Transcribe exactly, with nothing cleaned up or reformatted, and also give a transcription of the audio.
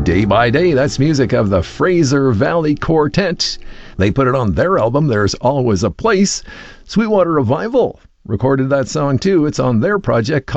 Day by Day. That's music of the Fraser Valley Quartet. They put it on their album, There's Always a Place. Sweetwater Revival recorded that song too. It's on their project